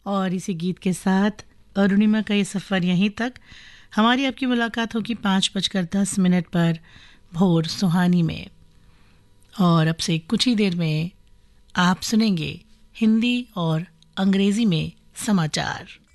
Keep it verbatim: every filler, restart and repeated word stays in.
और इसी गीत के साथ अरुणिमा का ये सफ़र यहीं तक। हमारी आपकी मुलाकात होगी पाँच बजकर दस मिनट पर भोर सुहानी में, और अब से कुछ ही देर में आप सुनेंगे हिंदी और अंग्रेज़ी में समाचार।